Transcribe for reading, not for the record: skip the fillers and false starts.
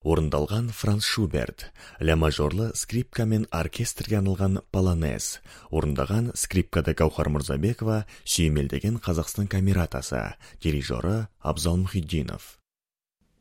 Орындалған Франц Шуберт, ля мажорлы скрипка мен оркестрге арналған полонез. Орындаған скрипкада Гаухар Мұрзабекова, сүйемелдеген Қазақстан камератасы, дирижері Абзал Мұхитдинов.